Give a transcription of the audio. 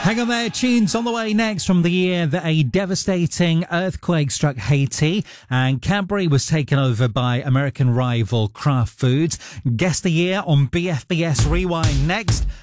Hang on there, tunes on the way next from the year that a devastating earthquake struck Haiti and Cadbury was taken over by American rival Kraft Foods. Guess the year on BFBS Rewind next.